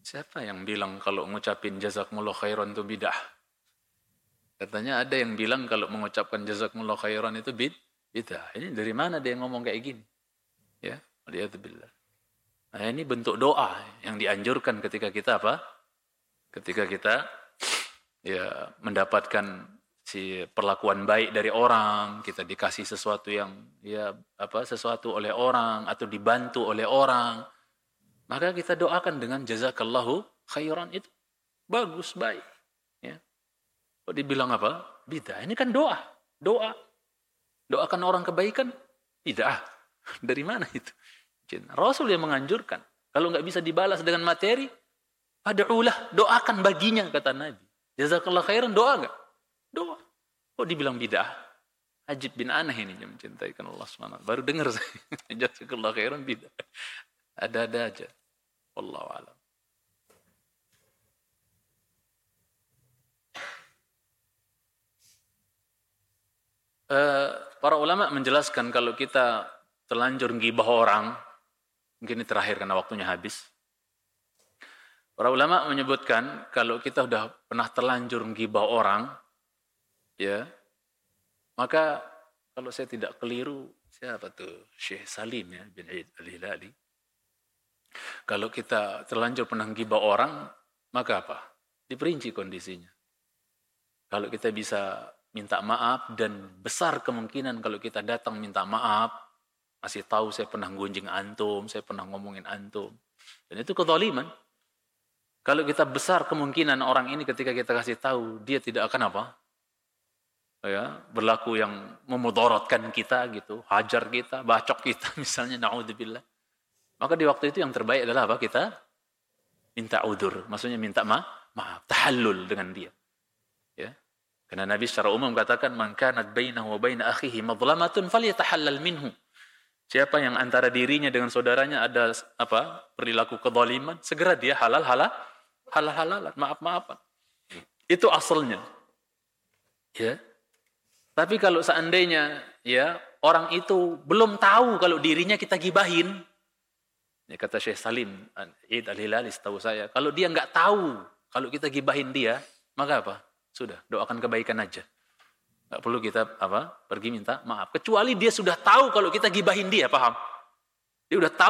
Siapa yang bilang kalau ngucapin jazakumullah khairan itu bid'ah? Katanya ada yang bilang kalau mengucapkan jazakumullah khairan itu bid'ah. Ini dari mana dia ngomong kayak gini? Ya, waliyadzubillah. Nah, ini bentuk doa yang dianjurkan ketika kita apa? Ketika kita ya mendapatkan si perlakuan baik dari orang, kita dikasih sesuatu yang ya apa sesuatu oleh orang atau dibantu oleh orang, maka kita doakan dengan jazakallahu khairan, itu bagus, baik. Ya. Kok dibilang apa? Bid'ah. Ini kan doa. Doa. Doakan orang kebaikan, bid'ah. Dari mana itu? Rasul yang menganjurkan. Kalau nggak bisa dibalas dengan materi, ad'ulah, doakan baginya, kata Nabi. Jazakallahu khairan, doa nggak? Doa. Kok dibilang bid'ah? Ajib bin aneh ini yang mencintaikan Allah SWT. Baru dengar saya. Jazakallahu khairan, bid'ah. Ada-ada aja. Wallahu a'lam. Para ulama menjelaskan kalau kita terlanjur ngibah orang, mungkin ini terakhir karena waktunya habis. Para ulama menyebutkan kalau kita sudah pernah terlanjur ngibah orang, ya, maka kalau saya tidak keliru, siapa tuh Syekh Salim ya bin Eid Al-Hilali. Kalau kita terlanjur pernah ngibah orang, maka apa? Diperinci kondisinya. Kalau kita bisa minta maaf, dan besar kemungkinan kalau kita datang minta maaf, masih tahu saya pernah gunjing antum, saya pernah ngomongin antum, dan itu kezaliman. Kalau kita besar kemungkinan orang ini ketika kita kasih tahu, dia tidak akan apa? Ya, berlaku yang memudaratkan kita gitu, hajar kita, bacok kita misalnya, naudzubillah. Maka di waktu itu yang terbaik adalah apa? Kita minta udzur, maksudnya minta maaf, tahallul dengan dia. Ya. Karena Nabi secara umum katakan, man kanat bainahu wa baina akhihi madlamatun falyatahallal minhu. Siapa yang antara dirinya dengan saudaranya ada apa? Perilaku kezaliman, segera dia halalan, maaf-maafan. Itu asalnya. Ya. Tapi kalau seandainya ya orang itu belum tahu kalau dirinya kita gibahin, ya kata Syekh Salim Eid Al-Hilali setahu saya, kalau dia nggak tahu kalau kita gibahin dia, maka apa? Sudah, doakan kebaikan aja. Nggak perlu kita apa? Pergi minta maaf. Kecuali dia sudah tahu kalau kita gibahin dia, paham? Dia udah tahu